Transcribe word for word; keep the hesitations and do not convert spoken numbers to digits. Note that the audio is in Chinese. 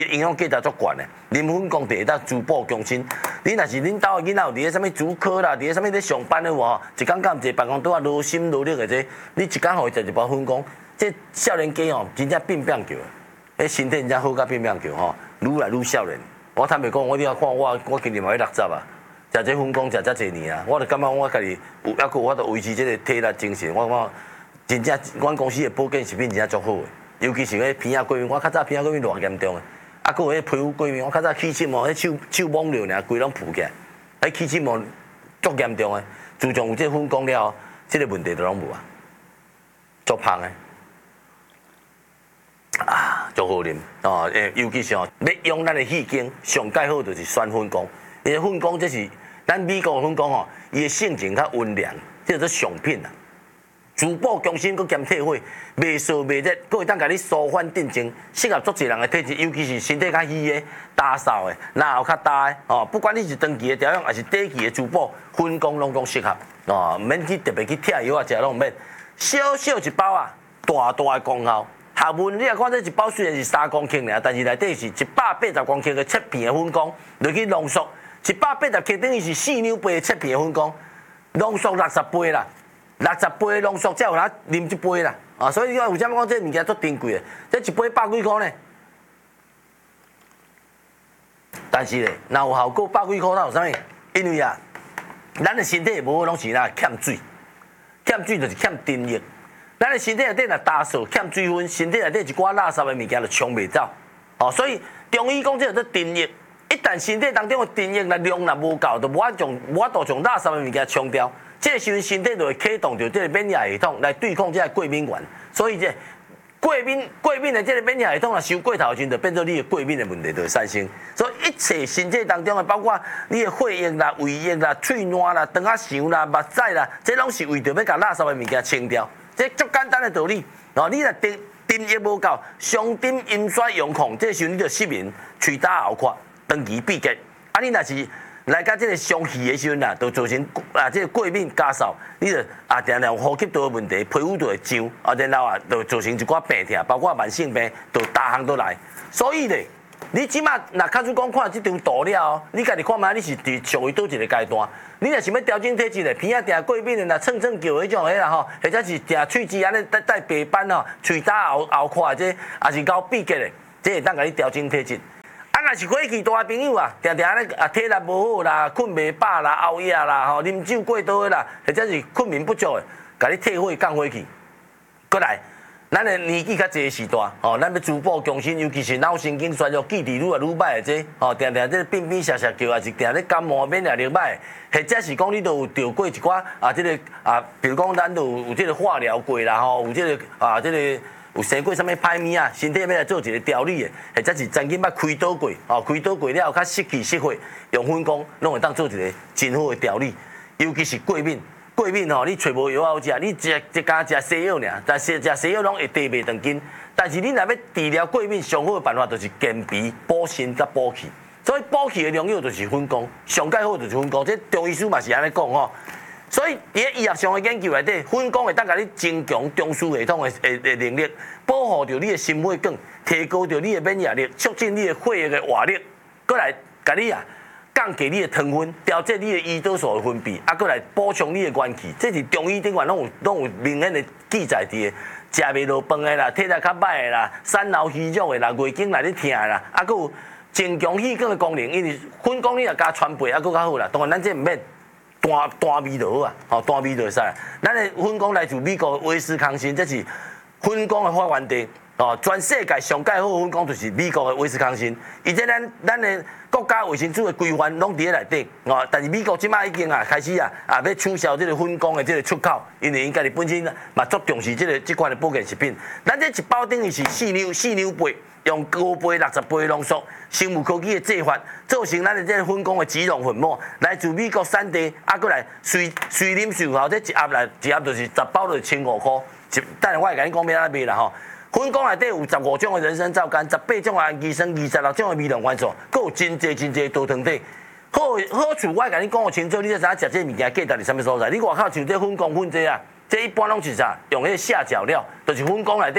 营养价值足悬的。林粉讲第一搭珠宝中心，你若是恁兜的囡仔有伫咧啥物主科啦，伫咧啥物咧上班的话，一工干一办公桌啊，劳心劳力的这，你一工互伊食一包粉讲，这少年家哦，真正变变球，迄身体真正好甲变变球吼，愈来愈少年。我坦白讲，我你啊看我，我今年嘛要六十啊。 食这粉讲食遮侪年啊，我就感觉我家己有还佫有法度维持这个体力精神。我我真正，阮公司的保健食品真正足好的，尤其是迄鼻仔过敏，我较早鼻仔过敏偌严重的，啊，佫有迄皮肤过敏，我较早起疹哦，迄手手摸着尔，规拢浮起来，迄起疹哦足严重的。自从有这粉讲了后，这个问题都拢无啊，足芳的，啊，足好啉哦，诶，尤其是哦，要用咱的气经，上介好就是选粉讲，因为粉讲这是。 咱美国粉讲吼，伊的性情较温良，这做上品啦。珠宝中心佮兼退货，袂烧袂热，佮会当甲你舒缓镇静，适合足侪人的体质，尤其是身体较虚的、打扫的、然后较大的哦。不管你是长期的调养，还是短期的珠宝，粉讲拢讲适合哦。免去特别去贴药啊，食拢免。小小一包啊，大大的功效。学问你啊看这一包虽然是三公克尔，但是内底是一百八十公克的七片的粉讲，落去浓缩。 一百八十克等于是四两杯的七片粉讲，浓缩六十杯啦，六十杯浓缩才有人啉一杯啦，啊，所以你讲为什么讲这物件足珍贵的？这一杯百几块呢？但是咧，若有效果百几块，那有啥物？因为啊，咱的身体无好拢是啦欠水，欠水就是欠津液。咱的身体内底若打扫欠水分，身体内底一寡垃圾的物件就冲袂走，哦，所以中医讲这叫做津液。 一旦身体当中的津液若量若无够，就无法从无法度从垃圾的物件冲掉，这时阵身体就会启动着这个免疫系统来对抗这个过敏源。所以这过敏过敏的这个免疫系统啊，收过头时，就变做你的过敏的问题就会产生。所以一切身体当中的，包括你的血液啦、胃液啦、喙烂啦、肠仔肠啦、目屎啦，这拢是为着要甲垃圾的物件清掉。这足简单的道理。哦，你若津津液无够，上丁阴衰阳亢，这时候你就失眠、喙焦喉渴。 长期闭结，啊！你若是来到这个伤气的时阵啦，就造成啊这个过敏加扫，你就啊定定呼吸道的问题，皮肤就会痒，啊然后啊就造成一寡病痛，包括慢性病，就大项都来。所以咧，你即马若卡出讲看这张图了，你家己看卖你是伫属于倒一个阶段。你若想要调整体质咧，鼻仔定过敏的啦，蹭蹭叫迄种个啦吼，或者是定喙齿安尼带带白斑吼，喙焦后后看这，也是高闭结的，这会当甲你调整体质。 啊，若是火气大的朋友啊，定定咧啊体力无好啦，困袂饱啦，熬夜啦，吼，啉酒过多啦，或者是困眠不足的，甲你退火降火气。过来，咱的年纪较济的时段，吼，咱要珠宝强身，尤其是脑神经衰弱、记忆愈来愈歹的这，吼，定定这变变涩涩叫，也是定咧感冒免疫力歹，或者是讲你都有着过一寡啊，这个啊，比如讲咱都有有这个化疗过啦，吼，有这个啊，这个。 有生过啥物歹物啊？身体要来做一个调理的，或者是曾经捌开刀过，哦，开刀过了后较失气失血，用粉讲拢会当做一个真好的调理。尤其是过敏，过敏吼，你找无药好食，你食一家食西药尔，但是食西药拢会低袂长筋。但是你若要治疗过敏，上好的办法就是健脾、补肾甲补气。所以补气的良药就是粉讲，上介好就是粉讲，这中医师嘛是安尼讲吼。 所以，伫咧医学上的研究内底，粉讲会当甲你增强中枢系统的的的能力，保护着你的心血管，提高着你的免疫力，促进你的血液的活力，过来甲你啊降低你的糖分，调节你的胰岛素的分泌，啊，过来补充你的元气。这是中医顶面拢有拢有明显的记载伫的，食袂落饭的啦，体力较歹的啦，三脑虚弱的啦，月经来咧疼的啦，啊，佫有增强气管的功能，因为粉讲你若加传配，啊，佫较好啦。当然，咱这毋免。 单单味就好啊，吼单味就会使。咱的粉讲来自美国威斯康星，这是粉讲的发源地。哦，全世界上介好的粉讲就是美国的威斯康星。而且咱咱的国家卫生署的规范拢伫咧内底。哦，但是美国即摆已经啊开始啊啊要取消这个粉讲的这个出口，因为因家己本身嘛足重视这个这款的保健食品。咱这一包等于是四两四两杯。 用高杯六十杯浓缩，生物科技的做法，做成咱的这个粉讲的脂溶粉末，来自美国产地，啊，过来随随啉随后，这一盒来一盒就是十包就是千五块。一，等下我会甲你讲要安怎卖啦吼。粉讲内底有十五种的人参皂苷，十八种的氨基酸，二十六种的微量元素，佫有真济真济多糖体。好好处我会甲你讲个清楚，你才知影食这物件价值伫什么所在。你外口像这粉讲粉这啊，这一般拢是啥？用迄个下脚料，就是粉讲内底